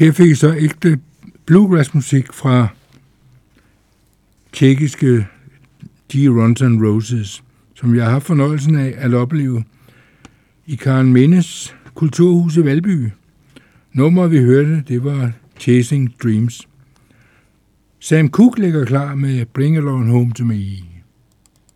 Her fik I så ægte bluegrass-musik fra tjekkiske Guns N' Roses, som jeg har haft fornøjelsen af at opleve i Karen Mindes Kulturhus i Valby. Nummeret vi hørte, det var Chasing Dreams. Sam Cooke ligger klar med Bring It On Home To Me.